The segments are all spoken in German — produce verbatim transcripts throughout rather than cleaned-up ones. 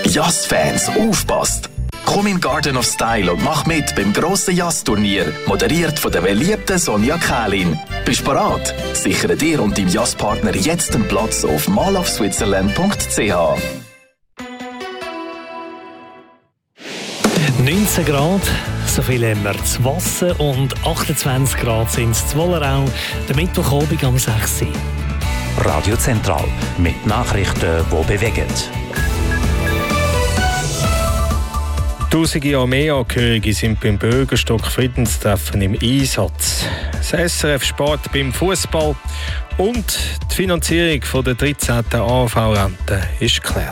Jazz-Fans, aufpasst! Komm in Garden of Style und mach mit beim grossen Jazz-Turnier, moderiert von der beliebten Sonja Kählin. Bist bereit? Sichere dir und deinem Jazzpartner jetzt einen Platz auf mall of switzerland punkt c h. neunzehn Grad, so viel haben wir zu Wasser, und achtundzwanzig Grad sind es zu Wollerau, der Mittwochabend um sechs Uhr. Radio Zentral mit Nachrichten, die bewegen. Tausende Armeeangehörige sind beim Bürgerstock-Friedenstreffen im Einsatz. Das S R F Sport beim Fußball und die Finanzierung der dreizehnten A V-Rente ist geklärt.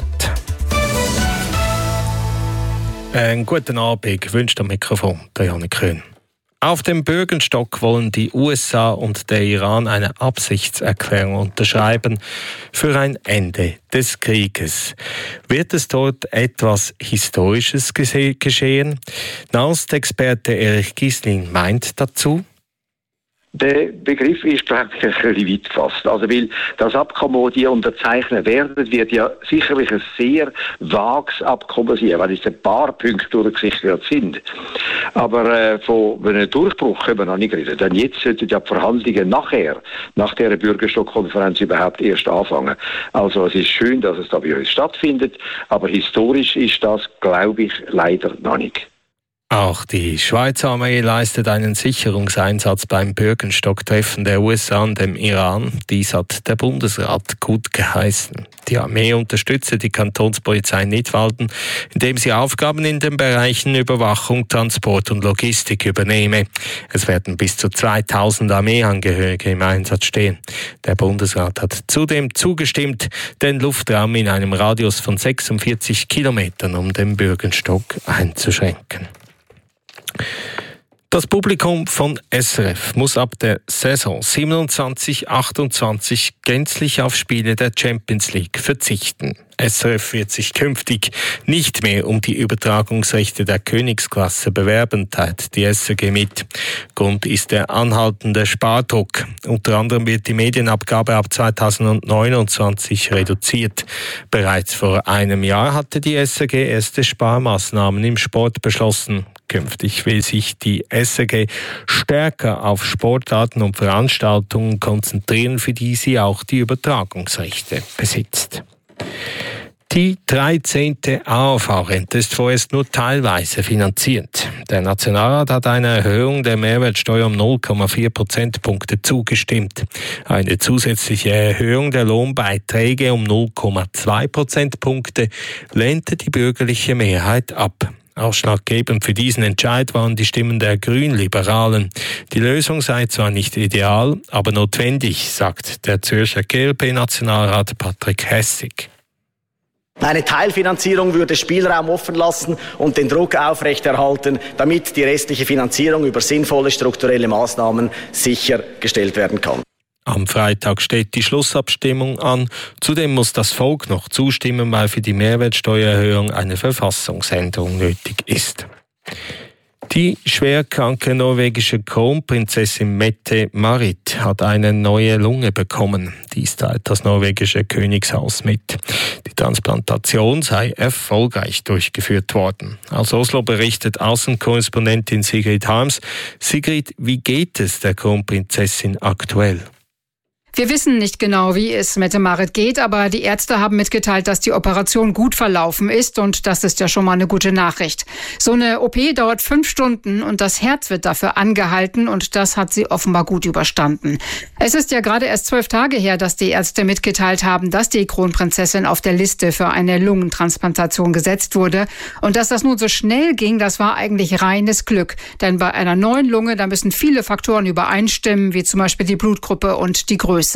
Einen guten Abend wünscht am Mikrofon der Janik Köhn. Auf dem Bürgenstock wollen die U S A und der Iran eine Absichtserklärung unterschreiben für ein Ende des Krieges. Wird es dort etwas Historisches gese- geschehen? Nahostexperte Erich Gisling meint dazu: Der Begriff ist, glaube ich, ein bisschen weit gefasst. Also, weil das Abkommen, das die unterzeichnen werden, wird ja sicherlich ein sehr vages Abkommen sein, weil es ein paar Punkte durchgesichert sind. Aber äh, von einem Durchbruch können wir noch nicht reden. Denn jetzt sollten ja die Verhandlungen nachher, nach dieser Bürgerstock-Konferenz überhaupt erst anfangen. Also es ist schön, dass es da bei uns stattfindet, aber historisch ist das, glaube ich, leider noch nicht. Auch die Schweizer Armee leistet einen Sicherungseinsatz beim Bürgenstock-Treffen der U S A und dem Iran. Dies hat der Bundesrat gut geheißen. Die Armee unterstütze die Kantonspolizei Nidwalden, indem sie Aufgaben in den Bereichen Überwachung, Transport und Logistik übernehme. Es werden bis zu zweitausend Armeeangehörige im Einsatz stehen. Der Bundesrat hat zudem zugestimmt, den Luftraum in einem Radius von sechsundvierzig Kilometern um den Bürgenstock einzuschränken. Das Publikum von S R F muss ab der Saison siebenundzwanzig achtundzwanzig gänzlich auf Spiele der Champions League verzichten. S R F wird sich künftig nicht mehr um die Übertragungsrechte der Königsklasse bewerben, teilt die S R G mit. Grund ist der anhaltende Spardruck. Unter anderem wird die Medienabgabe ab zweitausendneunundzwanzig reduziert. Bereits vor einem Jahr hatte die S R G erste Sparmaßnahmen im Sport beschlossen. Künftig will sich die S R G stärker auf Sportarten und Veranstaltungen konzentrieren, für die sie auch die Übertragungsrechte besitzt. Die dreizehnte A V V-Rente ist vorerst nur teilweise finanziert. Der Nationalrat hat einer Erhöhung der Mehrwertsteuer um null Komma vier Prozentpunkte zugestimmt. Eine zusätzliche Erhöhung der Lohnbeiträge um null Komma zwei Prozentpunkte lehnte die bürgerliche Mehrheit ab. Ausschlaggebend für diesen Entscheid waren die Stimmen der Grünliberalen. Die Lösung sei zwar nicht ideal, aber notwendig, sagt der Zürcher G L P-Nationalrat Patrick Hessig. Eine Teilfinanzierung würde Spielraum offen lassen und den Druck aufrechterhalten, damit die restliche Finanzierung über sinnvolle strukturelle Maßnahmen sichergestellt werden kann. Am Freitag steht die Schlussabstimmung an. Zudem muss das Volk noch zustimmen, weil für die Mehrwertsteuererhöhung eine Verfassungsänderung nötig ist. Die schwerkranke norwegische Kronprinzessin Mette-Marit hat eine neue Lunge bekommen. Dies teilt das norwegische Königshaus mit. Die Transplantation sei erfolgreich durchgeführt worden. Aus Oslo berichtet Außenkorrespondentin Sigrid Harms. Sigrid, wie geht es der Kronprinzessin aktuell? Wir wissen nicht genau, wie es Mette-Marit geht, aber die Ärzte haben mitgeteilt, dass die Operation gut verlaufen ist, und das ist ja schon mal eine gute Nachricht. So eine O P dauert fünf Stunden und das Herz wird dafür angehalten, und das hat sie offenbar gut überstanden. Es ist ja gerade erst zwölf Tage her, dass die Ärzte mitgeteilt haben, dass die Kronprinzessin auf der Liste für eine Lungentransplantation gesetzt wurde, und dass das nun so schnell ging, das war eigentlich reines Glück, denn bei einer neuen Lunge, da müssen viele Faktoren übereinstimmen, wie zum Beispiel die Blutgruppe und die Größe.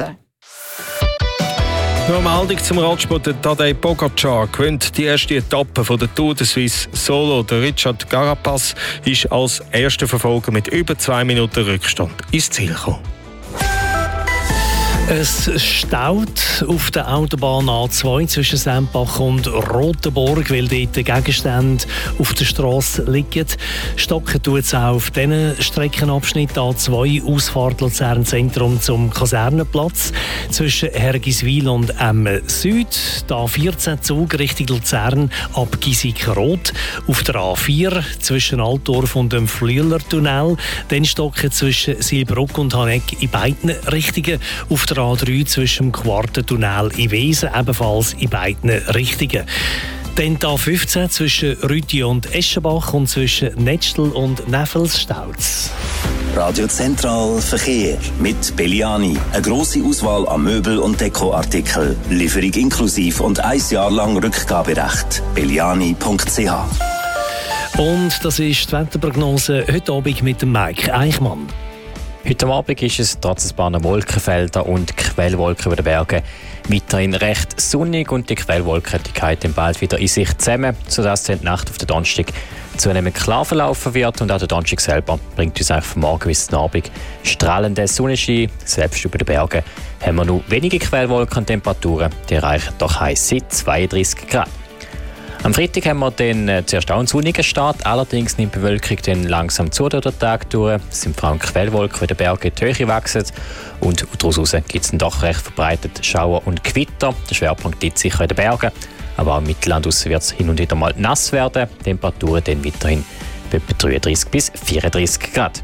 Nur am Meldung zum Radsport. Der Tadej Pogacar gewinnt die erste Etappe von der Tour de Suisse Solo. Der Richard Carapaz ist als erster Verfolger mit über zwei Minuten Rückstand ins Ziel gekommen. Es staut auf der Autobahn A zwei zwischen Sempach und Rotenburg, weil dort Gegenstände auf der Strasse liegen. Stocken tut es auch auf diesen Streckenabschnitt A zwei, Ausfahrt Luzern Zentrum zum Kasernenplatz. Zwischen Hergiswil und Emmen Süd. Der A vierzehn Zug Richtung Luzern ab Gisik-Rot. Auf der A vier zwischen Altdorf und dem Flüelertunnel. Dann Stocken zwischen Silbruck und Haneck in beiden Richtungen. Auf der A drei zwischen dem Quartentunnel in Wesen, ebenfalls in beiden Richtungen. Dann die A fünfzehn zwischen Rüti und Eschenbach und zwischen Netschl und Neffels-Stauz. Radio Zentral Verkehr mit Belliani. Eine grosse Auswahl an Möbel- und Dekoartikeln. Lieferung inklusiv und ein Jahr lang Rückgaberecht. belliani punkt c h. Und das ist die Wetterprognose heute Abend mit dem Mike Eichmann. Heute Abend ist es trotz ein paar Wolkenfelder und Quellwolken über den Bergen weiterhin recht sonnig und die Quellwolken die gehen bald wieder in sich zusammen, sodass die Nacht auf den Donnerstag zunehmend klar verlaufen wird und auch der Donnerstag selber bringt uns von morgen bis zum Abend strahlenden Sonnenschein. Selbst über den Bergen haben wir noch wenige Quellwolken und Temperaturen, die erreichen doch heiße zweiunddreißig Grad. Am Freitag haben wir dann zuerst auch einen sonnigen Start, allerdings nimmt die Bewölkung dann langsam zu durch den Tag durch. Es sind vor allem Quellwolken, die in den Bergen die Höhe wachsen und daraus gibt es dann doch recht verbreitet Schauer und Gewitter. Der Schwerpunkt liegt sicher in den Bergen, aber auch im Mittelland wird es hin und wieder mal nass werden. Die Temperaturen dann weiterhin bei dreiunddreißig bis vierunddreißig Grad.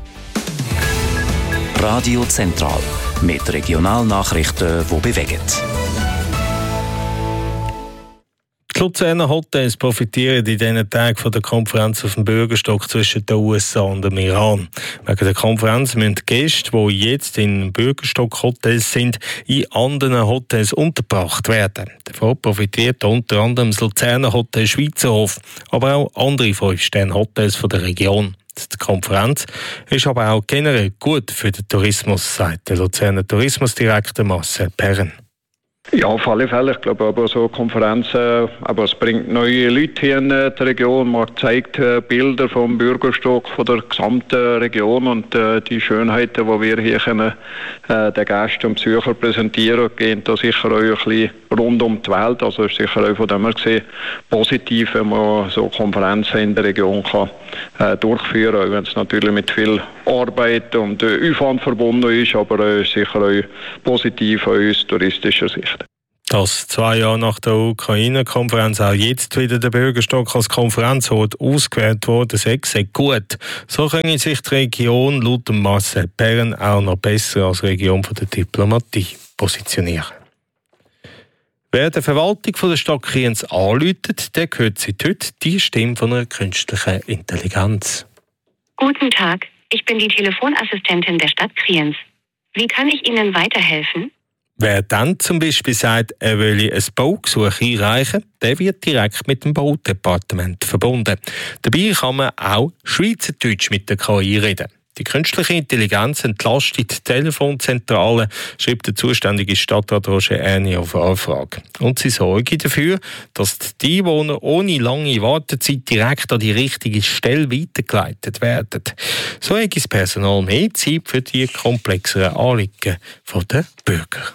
Radio Zentral mit Regionalnachrichten, die bewegen. Die Luzerner Hotels profitieren in diesen Tagen von der Konferenz auf dem Bürgerstock zwischen den U S A und dem Iran. Wegen der Konferenz müssen die Gäste, die jetzt in Bürgerstock-Hotels sind, in anderen Hotels untergebracht werden. Davon profitiert unter anderem das Luzerner Hotel Schweizerhof, aber auch andere Fünf-Sterne-Hotels der Region. Die Konferenz ist aber auch generell gut für den Tourismus, sagt der Luzerner Tourismusdirektor Marcel Perren. Ja, auf alle Fälle. Ich glaube aber so Konferenzen, aber es bringt neue Leute hier in die Region. Man zeigt äh, Bilder vom Bürgerstock, von der gesamten Region und äh, die Schönheiten, die wir hier können, äh, den Gästen und Besuchern präsentieren, gehen da sicher auch ein bisschen rund um die Welt. Also ist sicher auch von dem her gesehen positiv, wenn man so Konferenzen in der Region kann äh, durchführen, auch wenn es natürlich mit viel Arbeit und äh, Aufwand verbunden ist, aber äh, sicher auch positiv aus touristischer Sicht. Dass zwei Jahre nach der Ukraine-Konferenz auch jetzt wieder der Bürgerstock als Konferenzort ausgewählt wurde, sei gut. So können sich die Region laut Marcel Perren auch noch besser als Region von der Diplomatie positionieren. Wer der Verwaltung von der Stadt Kriens anruft, der hört seit heute die Stimme von einer künstlichen Intelligenz. Guten Tag, ich bin die Telefonassistentin der Stadt Kriens. Wie kann ich Ihnen weiterhelfen? Wer dann zum Beispiel sagt, er will ein Baugesuch einreichen, der wird direkt mit dem Baudepartement verbunden. Dabei kann man auch Schweizerdeutsch mit der K I reden. Die künstliche Intelligenz entlastet die Telefonzentrale, schreibt der zuständige Stadtrat Roger Erni auf Anfrage. Und sie sorgen dafür, dass die Einwohner ohne lange Wartezeit direkt an die richtige Stelle weitergeleitet werden. So hat das Personal mehr Zeit für die komplexeren Anliegen der Bürger.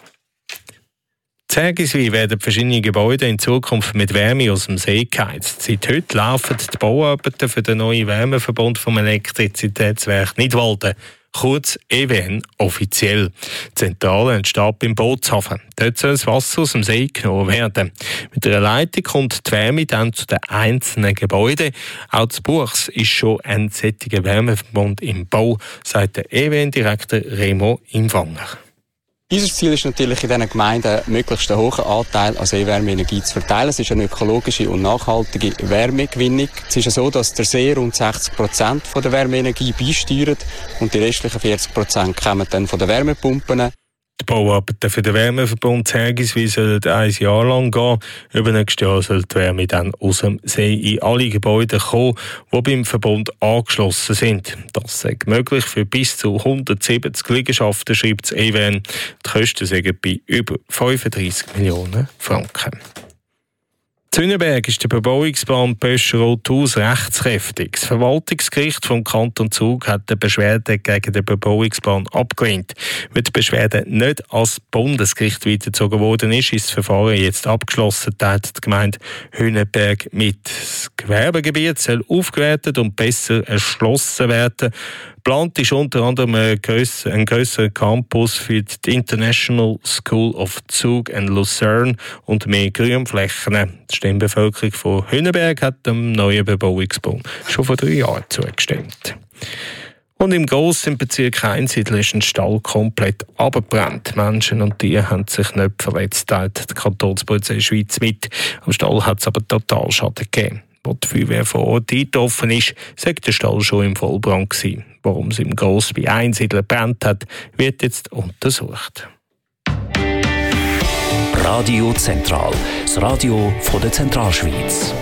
In Hergiswil werden verschiedene Gebäude in Zukunft mit Wärme aus dem See geheizt. Seit heute laufen die Bauarbeiten für den neuen Wärmeverbund vom Elektrizitätswerk Nidwalden, kurz E W N offiziell. Die Zentrale entsteht beim Bootshafen. Dort soll das Wasser aus dem See genommen werden. Mit einer Leitung kommt die Wärme dann zu den einzelnen Gebäuden. Auch zu Buchs ist schon ein solcher Wärmeverbund im Bau, sagt der E W N-Direktor Remo Imwanger. Unser Ziel ist natürlich in diesen Gemeinden möglichst einen hohen Anteil an Seewärmeenergie zu verteilen. Es ist eine ökologische und nachhaltige Wärmegewinnung. Es ist so, dass der See rund sechzig Prozent von der Wärmeenergie beisteuert und die restlichen vierzig Prozent kommen dann von den Wärmepumpen. Die Bauarbeiten für den Wärmeverbund Hergiswil sollen ein Jahr lang gehen. Übernächstes Jahr soll die Wärme dann aus dem See in alle Gebäude kommen, die beim Verbund angeschlossen sind. Das ist möglich für bis zu hundertsiebzig Liegenschaften, schreibt das E W N. Die Kosten sind bei über fünfunddreißig Millionen Franken. In Hünenberg ist der Bebauungsplan Pöscher-Rothaus rechtskräftig. Das Verwaltungsgericht vom Kanton Zug hat die Beschwerde gegen den Bebauungsplan abgelehnt. Weil die Beschwerde nicht als Bundesgericht weitergezogen worden ist, ist das Verfahren jetzt abgeschlossen, teilt die Gemeinde Hünenberg mit. Das Gewerbegebiet soll aufgewertet und besser erschlossen werden. Geplant ist unter anderem ein grösser, ein grösserer Campus für die International School of Zug and Lucerne und mehr Grünflächen. Die Stimmbevölkerung von Hünenberg hat dem neuen Bebauungsplan schon vor drei Jahren zugestimmt. Und im grossen Bezirk Einsiedler ist ein Stall komplett abgebrannt. Menschen und Tiere haben sich nicht verletzt, teilt die Kantonspolizei Schweiz mit. Am Stall hat es aber Totalschaden gegeben. Als die Feuerwehr vor Ort eingetroffen ist, sagt der Stall schon im Vollbrand gewesen. Warum es im Gross bei Einsiedler brennt hat, wird jetzt untersucht. Radio Zentral, das Radio von der Zentralschweiz.